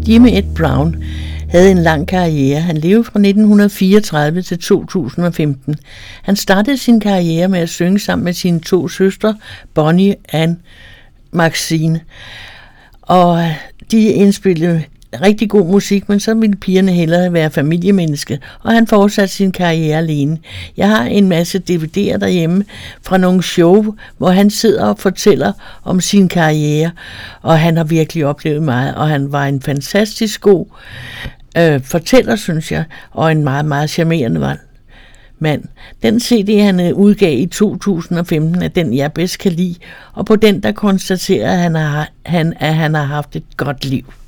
Jimmy Ed Brown havde en lang karriere. Han levede fra 1934 til 2015. Han startede sin karriere med at synge sammen med sine to søstre, Bonnie og Maxine. Og de indspillede rigtig god musik, men så ville pigerne hellere være familiemenneske, og han fortsatte sin karriere alene. Jeg har en masse DVD'er derhjemme fra nogle show, hvor han sidder og fortæller om sin karriere, og han har virkelig oplevet meget, og han var en fantastisk god fortæller, synes jeg, og en meget, meget charmerende mand. Den CD, han udgav i 2015, er den, jeg bedst kan lide, og på den, der konstaterer, at han har haft et godt liv.